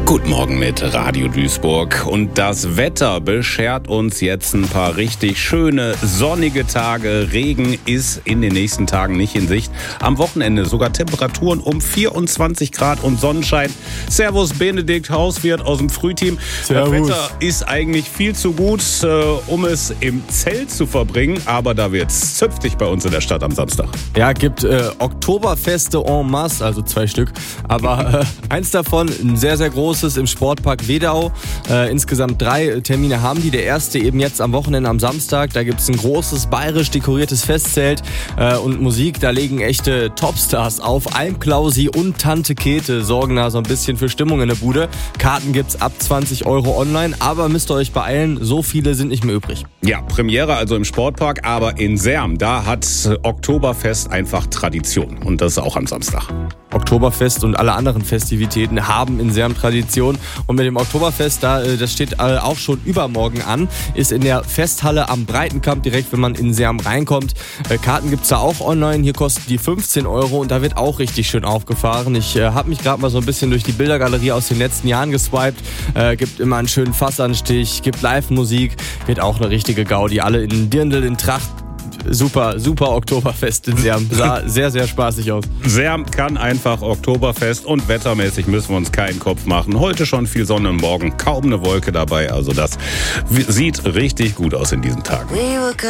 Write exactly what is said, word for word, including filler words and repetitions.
Guten Morgen mit Radio Duisburg. Und das Wetter beschert uns jetzt ein paar richtig schöne, sonnige Tage. Regen ist in den nächsten Tagen nicht in Sicht. Am Wochenende sogar Temperaturen um vierundzwanzig Grad und Sonnenschein. Servus Benedikt, Hauswirt aus dem Frühteam. Servus. Das Wetter ist eigentlich viel zu gut, äh, um es im Zelt zu verbringen. Aber da wird's zünftig bei uns in der Stadt am Samstag. Ja, gibt äh, Oktoberfeste en masse, also zwei Stück. Aber äh, eins davon, ein sehr, sehr großes im Sportpark Wedau. Äh, insgesamt drei Termine haben die. Der erste eben jetzt am Wochenende am Samstag. Da gibt es ein großes bayerisch dekoriertes Festzelt äh, und Musik. Da legen echte Topstars auf. Almklausi und Tante Käthe sorgen da so ein bisschen für Stimmung in der Bude. Karten gibt's ab zwanzig Euro online, aber müsst ihr euch beeilen, so viele sind nicht mehr übrig. Ja, Premiere also im Sportpark, aber in Serm, da hat Oktoberfest einfach Tradition. Und das auch am Samstag. Oktoberfest und alle anderen Festivitäten haben in Serm Tradition. Und mit dem Oktoberfest, da, das steht auch schon übermorgen an, ist in der Festhalle am Breitenkamp, direkt wenn man in Serm reinkommt. Karten gibt's da auch online, hier kosten die fünfzehn Euro und da wird auch richtig schön aufgefahren. Ich äh, habe mich gerade mal so ein bisschen durch die Bildergalerie aus den letzten Jahren geswiped. Äh, gibt immer einen schönen Fassanstich, gibt Live-Musik, wird auch eine richtige Gaudi. Alle in Dirndl, in Tracht. Super, super Oktoberfest in Serm. Sah sehr, sehr spaßig aus. Serm kann einfach Oktoberfest und wettermäßig müssen wir uns keinen Kopf machen. Heute schon viel Sonne, morgen kaum eine Wolke dabei. Also das sieht richtig gut aus in diesen Tagen.